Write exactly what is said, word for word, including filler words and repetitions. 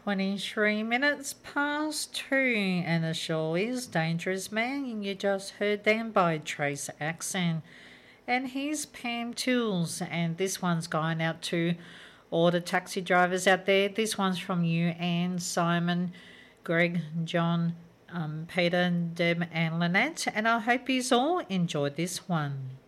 twenty-three minutes past two, and the show is Dangerous Man, and you just heard them by Trace Accent. And here's Pam Tools, and this one's going out to all the taxi drivers out there. This one's from you, Anne, Simon, Greg, John, um, Peter, Deb, and Lynette, and I hope you all enjoyed this one.